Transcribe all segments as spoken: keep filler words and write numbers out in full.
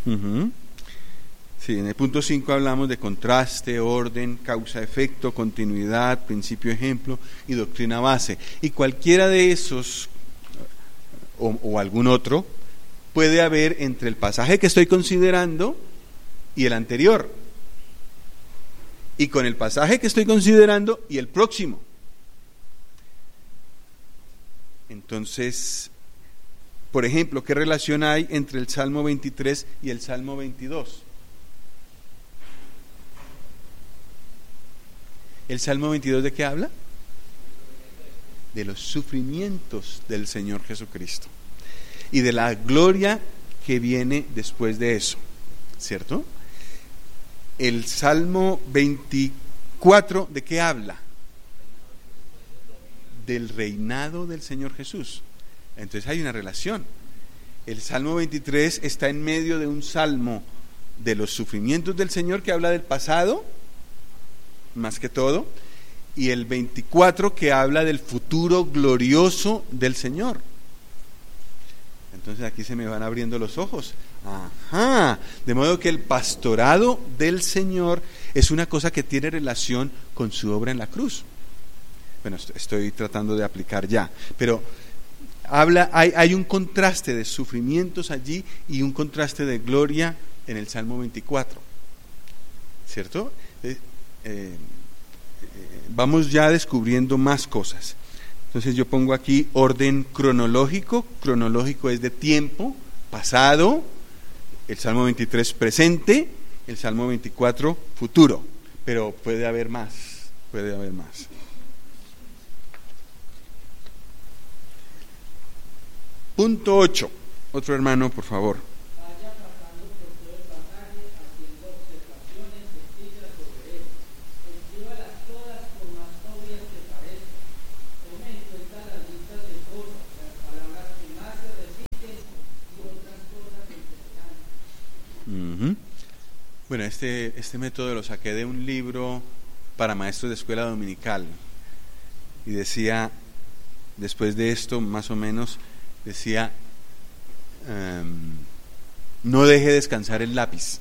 Uh-huh. Sí, en el punto cinco hablamos de contraste, orden, causa-efecto, continuidad, principio-ejemplo y doctrina base. Y cualquiera de esos, o, o algún otro, puede haber entre el pasaje que estoy considerando y el anterior, y con el pasaje que estoy considerando y el próximo. Entonces, por ejemplo, ¿qué relación hay entre el Salmo veintitrés y el Salmo veintidós? ¿El Salmo veintidós de qué habla? De los sufrimientos del Señor Jesucristo y de la gloria que viene después de eso, ¿cierto? El Salmo veinticuatro, ¿de qué habla? Del reinado del Señor Jesús. Entonces hay una relación. El Salmo veintitrés está en medio de un salmo de los sufrimientos del Señor que habla del pasado, más que todo, y el veinticuatro que habla del futuro glorioso del Señor. Entonces aquí se me van abriendo los ojos. Ajá, de modo que el pastorado del Señor es una cosa que tiene relación con su obra en la cruz. Bueno, estoy tratando de aplicar ya, pero habla, hay, hay un contraste de sufrimientos allí y un contraste de gloria en el Salmo veinticuatro, ¿cierto? Eh, eh, vamos ya descubriendo más cosas. Entonces yo pongo aquí orden cronológico. Cronológico es de tiempo pasado, el Salmo veintitrés presente, el Salmo veinticuatro futuro, pero puede haber más, puede haber más. Punto ocho. Otro hermano, por favor. Vaya pasando por todo el pasaje, haciendo observaciones sencillas sobre él. Escríbalas todas por más obvias que parezcan. Tome en cuenta las listas de cosas, las palabras que más se repiten y otras cosas interesantes. Uh-huh. Bueno, este, este método lo saqué de un libro para maestros de escuela dominical. Y decía, después de esto, más o menos, decía, um, no deje descansar el lápiz.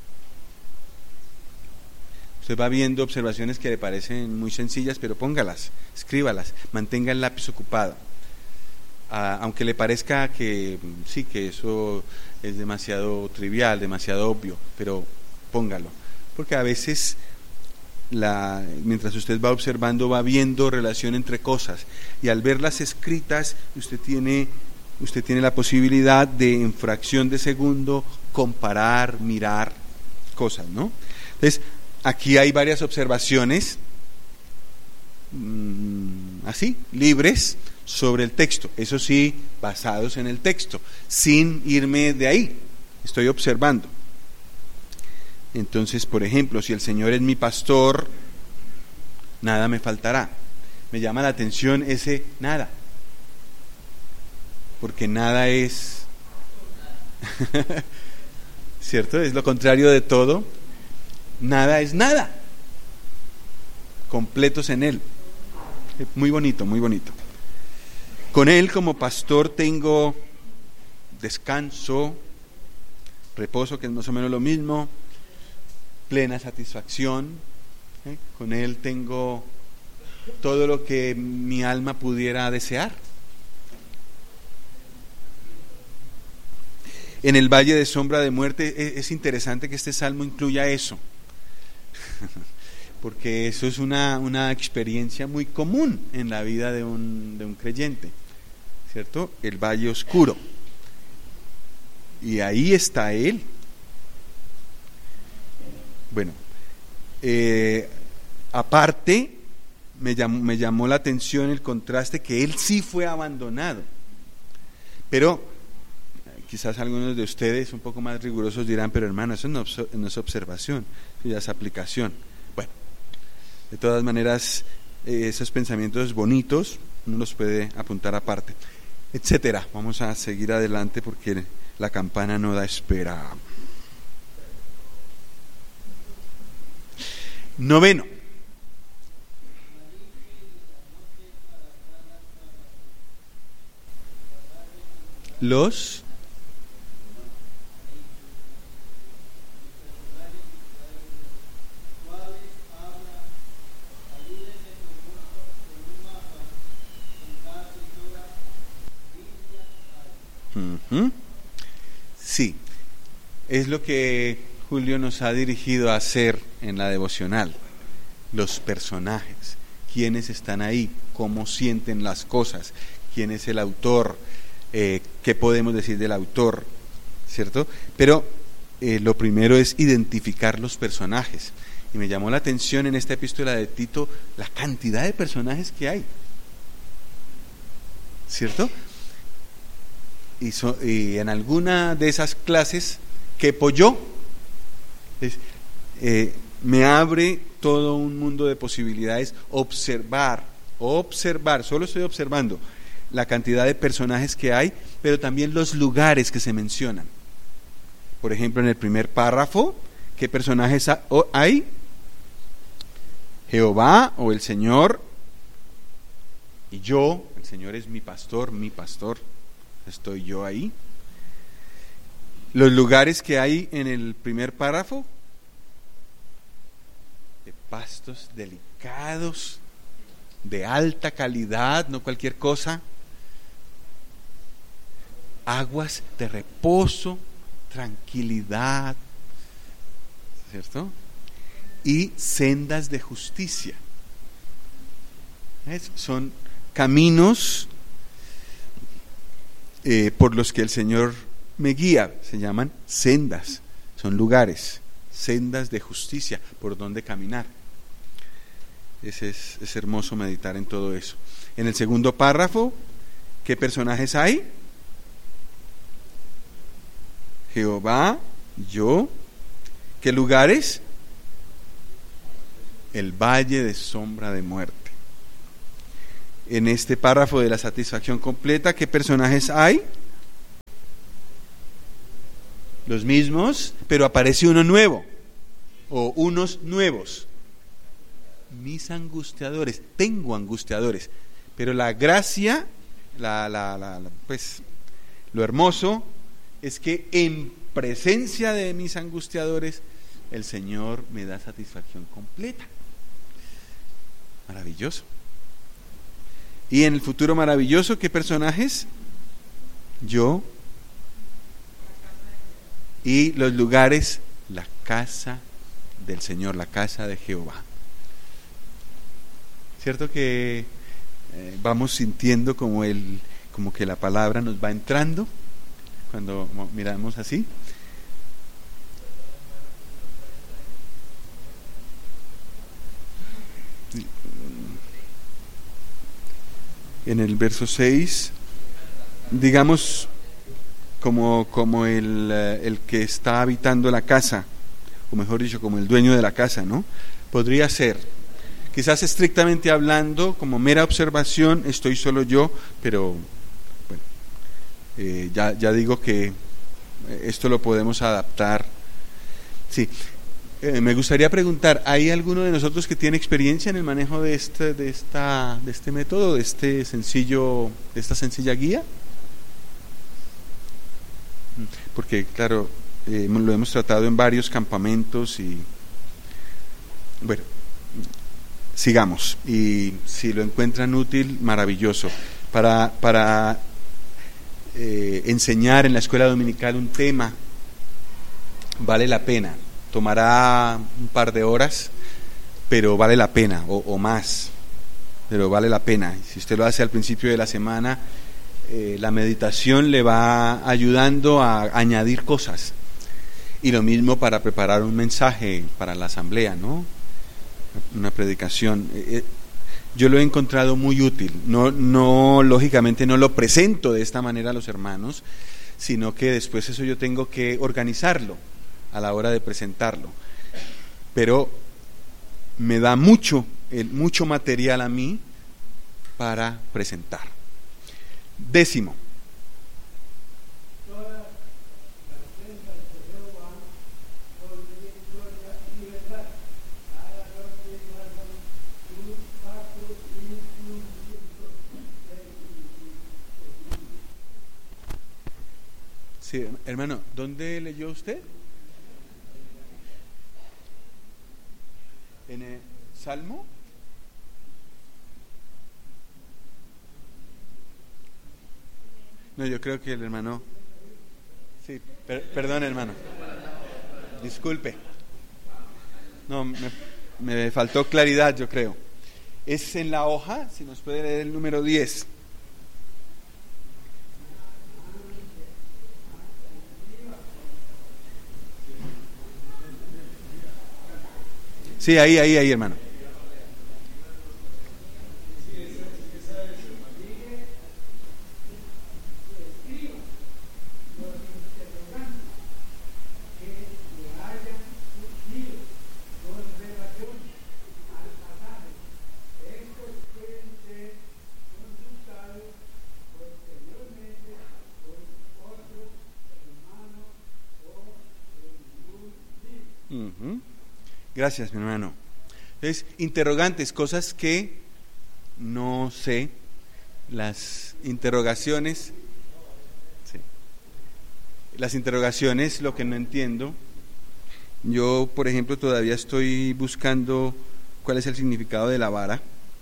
Usted va viendo observaciones que le parecen muy sencillas, pero póngalas, escríbalas, mantenga el lápiz ocupado. Uh, aunque le parezca que sí, que eso es demasiado trivial, demasiado obvio, pero póngalo, porque a veces la, mientras usted va observando, va viendo relación entre cosas, y al verlas escritas, usted tiene usted tiene la posibilidad de, en fracción de segundo, comparar, mirar cosas, ¿no? Entonces, aquí hay varias observaciones mmm, así, libres, sobre el texto, eso sí, basados en el texto, sin irme de ahí, estoy observando. Entonces, por ejemplo, si el Señor es mi pastor, nada me faltará. Me llama la atención ese nada, porque nada es ¿cierto? Es lo contrario de todo. Nada es nada, completos en Él. Muy bonito, muy bonito. Con Él como pastor tengo descanso, reposo, que es más o menos lo mismo, plena satisfacción, ¿eh? Con Él tengo todo lo que mi alma pudiera desear. En el valle de sombra de muerte, es interesante que este salmo incluya eso, porque eso es una, una experiencia muy común en la vida de un, de un creyente, ¿cierto? El valle oscuro, y ahí está Él. Bueno, eh, aparte me llamó, me llamó la atención el contraste que Él sí fue abandonado, pero quizás algunos de ustedes un poco más rigurosos dirán, pero hermano, eso no, no es observación, eso ya es aplicación. Bueno, de todas maneras, eh, esos pensamientos bonitos uno los puede apuntar aparte, etcétera. Vamos a seguir adelante porque la campana no da espera. Noveno. Los ¿Mm? Sí, es lo que Julio nos ha dirigido a hacer en la devocional. Los personajes, quiénes están ahí, cómo sienten las cosas, quién es el autor, eh, qué podemos decir del autor, ¿cierto? Pero eh, lo primero es identificar los personajes. Y me llamó la atención en esta epístola de Tito la cantidad de personajes que hay, ¿cierto? Y, so, y en alguna de esas clases quepo yo, es, eh, me abre todo un mundo de posibilidades observar, observar, solo estoy observando la cantidad de personajes que hay, pero también los lugares que se mencionan. Por ejemplo, en el primer párrafo, ¿qué personajes hay? Jehová o el Señor y yo, el Señor es mi pastor, mi pastor, estoy yo ahí. Los lugares que hay en el primer párrafo, de pastos delicados, de alta calidad, no cualquier cosa, aguas de reposo, tranquilidad, ¿cierto? Y sendas de justicia. ¿Ves? Son caminos eh, por los que el Señor me guía, se llaman sendas, son lugares, sendas de justicia por donde caminar. Es, es, es hermoso meditar en todo eso. En el segundo párrafo, ¿qué personajes hay? Jehová, yo. ¿Qué lugares? El valle de sombra de muerte. En este párrafo de la satisfacción completa, ¿qué personajes hay? Los mismos, pero aparece uno nuevo, o unos nuevos. Mis angustiadores, tengo angustiadores, pero la gracia, la, la, la, la, pues, lo hermoso es que en presencia de mis angustiadores, el Señor me da satisfacción completa. Maravilloso. Y en el futuro maravilloso, ¿qué personajes? Yo. Y los lugares, la casa del Señor, la casa de Jehová. ¿Cierto que eh, vamos sintiendo como, el, como que la palabra nos va entrando cuando miramos así? En el verso seis, digamos, como, como el, el que está habitando la casa, o mejor dicho, como el dueño de la casa, ¿no? Podría ser, quizás estrictamente hablando, como mera observación, estoy solo yo, pero bueno, eh, ya, ya digo que esto lo podemos adaptar. Sí. Eh, me gustaría preguntar, ¿hay alguno de nosotros que tiene experiencia en el manejo de este, de esta, de este método, de este sencillo, de esta sencilla guía? Porque, claro, eh, lo hemos tratado en varios campamentos y, bueno, sigamos. Y si lo encuentran útil, maravilloso. Para, para eh, enseñar en la escuela dominical un tema, vale la pena. Tomará un par de horas, pero vale la pena, o, o más, pero vale la pena. Si usted lo hace al principio de la semana, eh, la meditación le va ayudando a añadir cosas. Y lo mismo para preparar un mensaje para la asamblea, ¿no? Una predicación. Eh, yo lo he encontrado muy útil. No, no, lógicamente no lo presento de esta manera a los hermanos, sino que después eso yo tengo que organizarlo a la hora de presentarlo, pero me da mucho, el, mucho material a mí para presentar. Décimo. Sí, hermano, ¿dónde leyó usted? ¿En el Salmo? No, yo creo que el hermano Sí, per, perdón, hermano. Disculpe. No, me, me faltó claridad, yo creo. Es en la hoja, si nos puede leer el número diez. Sí, ahí, ahí, ahí, hermano. Uh-huh. Gracias, mi hermano. Entonces, interrogantes, cosas que no sé, las interrogaciones, sí. Las interrogaciones, lo que no entiendo. Yo, por ejemplo, todavía estoy buscando cuál es el significado de la vara.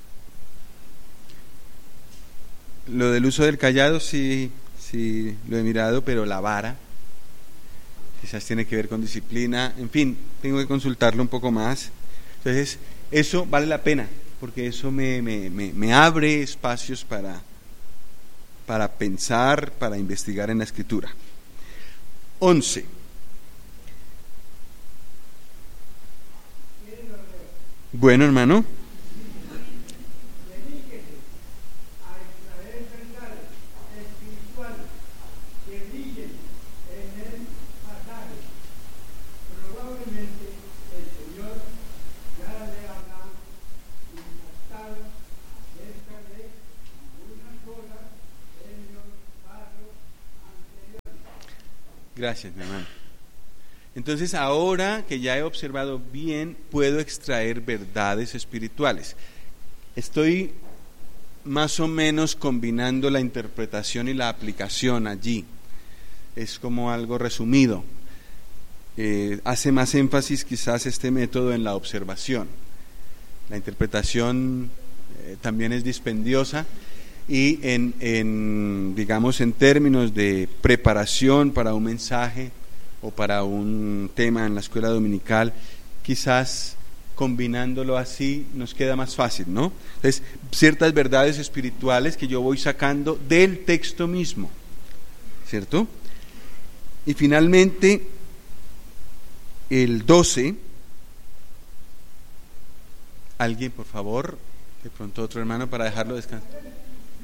Lo del uso del cayado, sí, sí, lo he mirado, pero la vara quizás tiene que ver con disciplina, en fin, tengo que consultarlo un poco más. Entonces, eso vale la pena, porque eso me, me, me, me abre espacios para, para pensar, para investigar en la Escritura. Once. Bueno, hermano. Gracias, mi hermano. Entonces, ahora que ya he observado bien, puedo extraer verdades espirituales. Estoy más o menos combinando la interpretación y la aplicación allí. Es como algo resumido. Eh, hace más énfasis quizás este método en la observación. La interpretación eh, también es dispendiosa. Y en, en, digamos, en términos de preparación para un mensaje o para un tema en la escuela dominical, quizás combinándolo así nos queda más fácil, ¿no? Entonces, ciertas verdades espirituales que yo voy sacando del texto mismo, ¿cierto? Y finalmente, el doce, alguien, por favor, de pronto otro hermano para dejarlo descansar.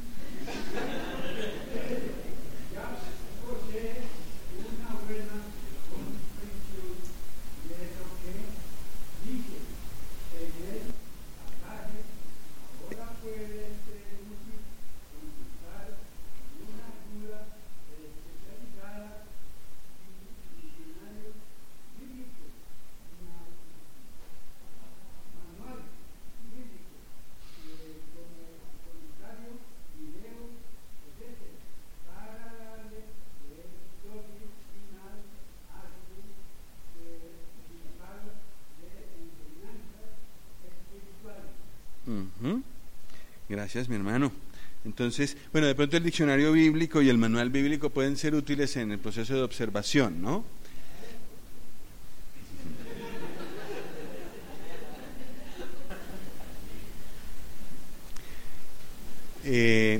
Uh-huh. Gracias, mi hermano. Entonces, bueno, de pronto el diccionario bíblico y el manual bíblico pueden ser útiles en el proceso de observación, ¿no? Eh,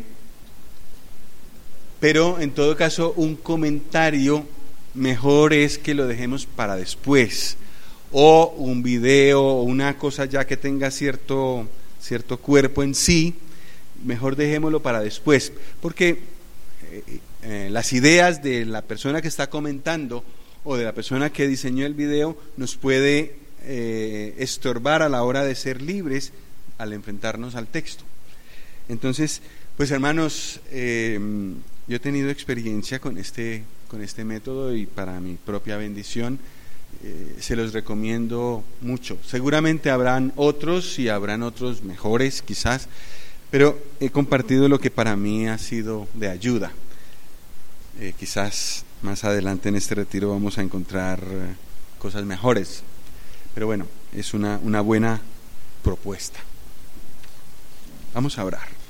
pero en todo caso, un comentario mejor es que lo dejemos para después, o un video o una cosa ya que tenga cierto cierto cuerpo en sí, mejor dejémoslo para después, porque eh, eh, las ideas de la persona que está comentando o de la persona que diseñó el video nos puede eh, estorbar a la hora de ser libres al enfrentarnos al texto. Entonces, pues hermanos, eh, yo he tenido experiencia con este, con este método y para mi propia bendición Eh, se los recomiendo mucho. Seguramente habrán otros y habrán otros mejores quizás, pero he compartido lo que para mí ha sido de ayuda. Eh, quizás más adelante en este retiro vamos a encontrar eh, cosas mejores, pero bueno, es una, una buena propuesta. Vamos a orar.